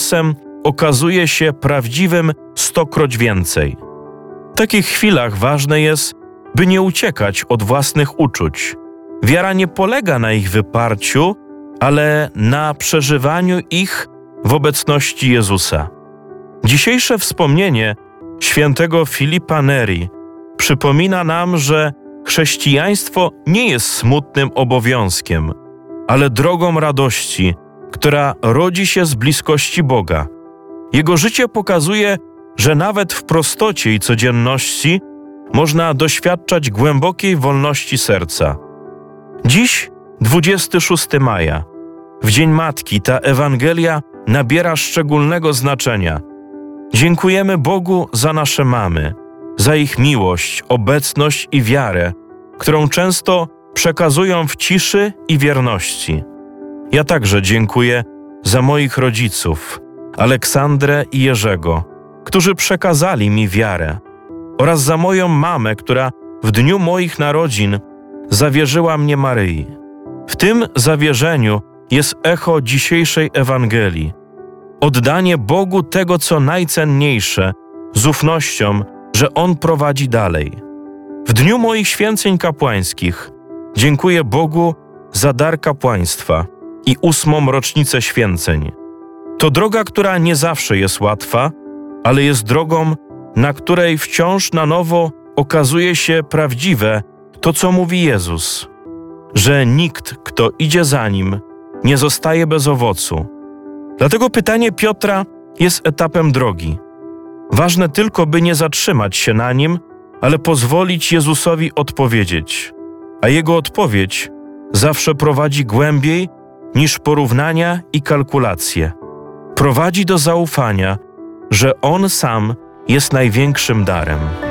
czasem okazuje się prawdziwym 100-kroć więcej. W takich chwilach ważne jest, by nie uciekać od własnych uczuć. Wiara nie polega na ich wyparciu, ale na przeżywaniu ich w obecności Jezusa. Dzisiejsze wspomnienie świętego Filipa Neri przypomina nam, że chrześcijaństwo nie jest smutnym obowiązkiem, ale drogą radości, która rodzi się z bliskości Boga. Jego życie pokazuje, że nawet w prostocie i codzienności można doświadczać głębokiej wolności serca. Dziś, 26 maja, w Dzień Matki, ta Ewangelia nabiera szczególnego znaczenia. Dziękujemy Bogu za nasze mamy, za ich miłość, obecność i wiarę, którą często przekazują w ciszy i wierności. Ja także dziękuję za moich rodziców, Aleksandrę i Jerzego, którzy przekazali mi wiarę, oraz za moją mamę, która w dniu moich narodzin zawierzyła mnie Maryi. W tym zawierzeniu jest echo dzisiejszej Ewangelii. Oddanie Bogu tego, co najcenniejsze, z ufnością, że On prowadzi dalej. W dniu moich święceń kapłańskich dziękuję Bogu za dar kapłaństwa i 8. rocznicę święceń. To droga, która nie zawsze jest łatwa, ale jest drogą, na której wciąż na nowo okazuje się prawdziwe to, co mówi Jezus, że nikt, kto idzie za Nim, nie zostaje bez owocu. Dlatego pytanie Piotra jest etapem drogi. Ważne tylko, by nie zatrzymać się na nim, ale pozwolić Jezusowi odpowiedzieć. A Jego odpowiedź zawsze prowadzi głębiej niż porównania i kalkulacje. Prowadzi do zaufania, że On sam jest największym darem.